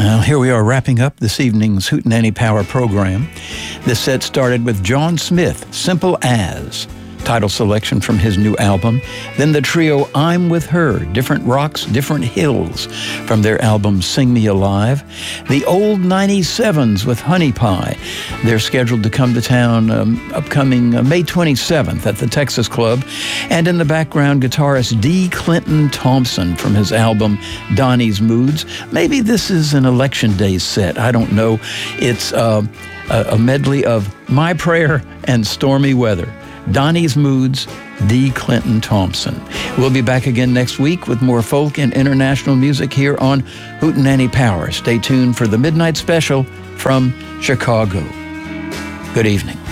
Well, here we are wrapping up this evening's Hootenanny Power program. This set started with John Smith, Simple As, title selection from his new album. Then the trio I'm With Her, Different Rocks, Different Hills, from their album Sing Me Alive. The Old 97s with Honey Pie. They're scheduled to come to town upcoming May 27th at the Texas Club. And in the background, guitarist D. Clinton Thompson from his album Donnie's Moods. Maybe this is an Election Day set. I don't know. It's a medley of My Prayer and Stormy Weather. Donnie's Moods, D. Clinton Thompson. We'll be back again next week with more folk and international music here on Hootenanny Power. Stay tuned for the Midnight Special from Chicago. Good evening.